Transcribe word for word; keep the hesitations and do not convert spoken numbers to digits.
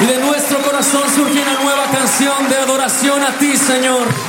de nuestro corazón surge una nueva canción de adoración a ti, Señor.